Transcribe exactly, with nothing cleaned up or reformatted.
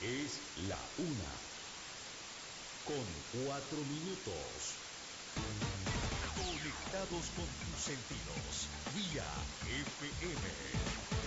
Es la una. Con cuatro minutos. Conectados con tus sentidos. Vía F M.